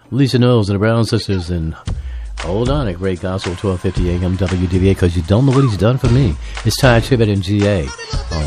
Lisa Knowles and the Brown Sisters, and hold on at Great Gospel 1250 AM WDVA, because you don't know what he's done for me. It's Ty Tribbett and GA.